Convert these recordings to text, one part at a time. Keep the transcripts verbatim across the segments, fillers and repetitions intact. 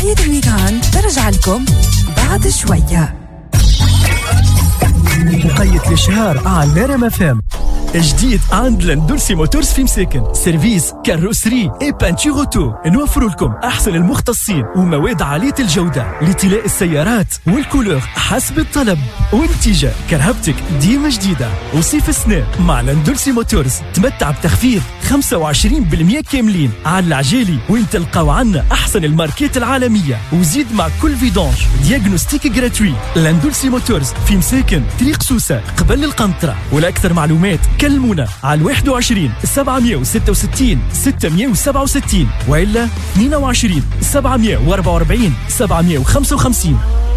صباحية الويكاند برجع لكم بعد شوية. مقيد الشهر على ريم اف ام. جديد عند لاندولسي موتورز في مساكن، سيرفيس كاروسري اي بانتور اوتو. نوفر لكم احسن المختصين ومواد عاليه الجوده لطلاء السيارات والكولور حسب الطلب. وانتجاه كرهبتك ديما جديده. وصيف السنة مع لاندولسي موتورز تمتع بتخفيض خمسة وعشرين بالمئة كاملين على العجالي، وين تلقاو عنا احسن الماركات العالميه. وزيد مع كل فيدونج دياغنوستيك جراتوي. لاندولسي موتورز في مساكن طريق سوسه قبل القنطره. ولاكثر معلومات كلمونا على واحد وعشرين سبعمئة وستة وستين ستمئة وسبعة وستين وإلا اثنين وعشرين سبعمئة وأربعة وأربعين سبعمئة وخمسة وخمسين.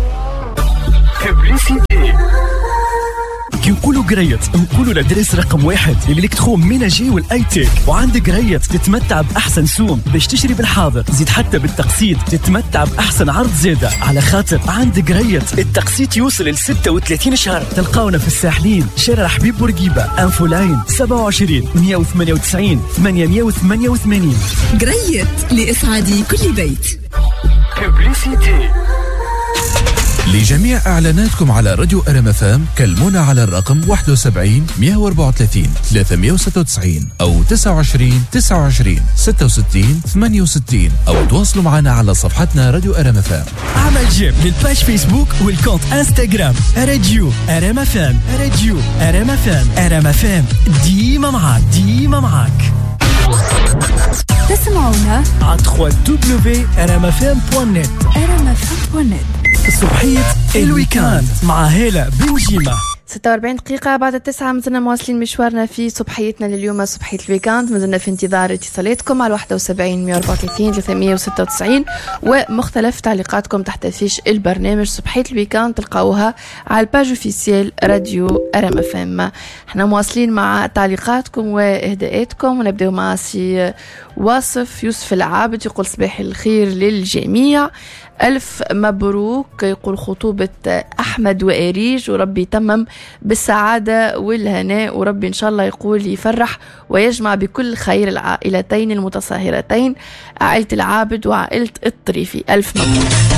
كي نقولوا قريت نقولوا الادريس رقم واحد الالكترون ميناجي والاي تيك. وعندك قريت تتمتع باحسن سوم باش تشتري بالحاضر، زيد حتى بالتقسيط تتمتع باحسن عرض زاده، على خاطر عندك قريت التقسيط يوصل ل ستة وثلاثين شهر. تلقاونا في الساحلين شارع حبيب بورقيبه، انفو لاين سبعة وعشرين مئة وثمانية وتسعين ثمانمئة وثمانية وثمانين. قريت لإسعاد كل بيت. ببليسيتي. لجميع إعلاناتكم على راديو أرم اف ام كلمونا على الرقم واحد وسبعين مئة وأربعة وثلاثين ثلاثمئة وستة وتسعين أو تسعة وعشرين تسعة وعشرين ستة وستين ثمانية وستين أو تواصلوا معنا على صفحتنا راديو أرم اف ام. عمل جيم للباج فيسبوك والكونت انستغرام راديو أرم اف ام. راديو أرم اف ام. أرم اف ام ديما معاك ديما معاك. تسمعونا على دبليو دبليو دبليو دوت ار ام اف ام دوت نت. ار ام اف ام دوت نت. صبحية الويكاند مع هالة بنجيمة. ستة وأربعين دقيقة بعد التسعة، مازلنا مواصلين مشوارنا في صبحيتنا لليوم، صبحية الويكاند. مازلنا في انتظار اتصالاتكم على واحد وسبعين مئة وأربعة وثلاثين ثلاثمئة وستة وتسعين ومختلف تعليقاتكم تحت فيش البرنامج صبحية الويكاند. تلقاوها على الباج اوفيسيال راديو ارم اف ام. احنا مواصلين مع تعليقاتكم واهداءاتكم، ونبداو مع سي واصف يوسف العابد يقول صباح الخير للجميع، ألف مبروك. يقول خطوبة أحمد وإريج وربي يتمم بالسعادة والهناء، وربي إن شاء الله يقول يفرح ويجمع بكل خير العائلتين المتصاهرتين، عائلة العابد وعائلة الطريفي. ألف مبروك.